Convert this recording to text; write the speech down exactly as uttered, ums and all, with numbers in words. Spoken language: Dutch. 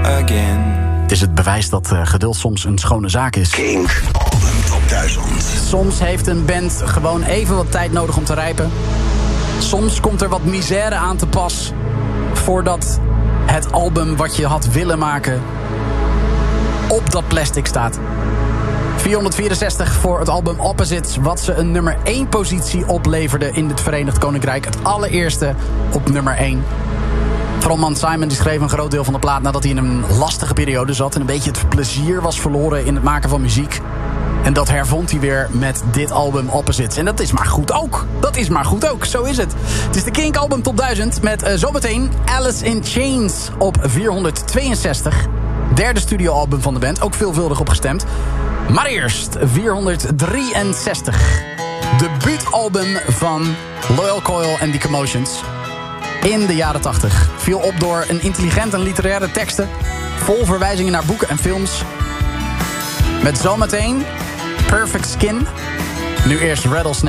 again. Het is het bewijs dat uh, geduld soms een schone zaak is. Kink Album Top duizend. Soms heeft een band gewoon even wat tijd nodig om te rijpen. Soms komt er wat misère aan te pas voordat het album wat je had willen maken op dat plastic staat. vierhonderdvierenzestig voor het album Opposites, wat ze een nummer één positie opleverde in het Verenigd Koninkrijk. Het allereerste op nummer één. Frontman Simon die schreef een groot deel van de plaat nadat hij in een lastige periode zat en een beetje het plezier was verloren in het maken van muziek. En dat hervond hij weer met dit album Opposites. En dat is maar goed ook. Dat is maar goed ook. Zo is het. Het is de Kink Album Top duizend met uh, zometeen Alice in Chains op vierhonderdtweeënzestig. Derde studioalbum van de band. Ook veelvuldig opgestemd. Maar eerst vierhonderddrieënzestig. Debuutalbum van Loyal Coil en The Commotions. In de jaren tachtig. Viel op door een intelligente en literaire teksten. Vol verwijzingen naar boeken en films. Met zometeen Perfect Skin. Nu eerst Rattlesnake.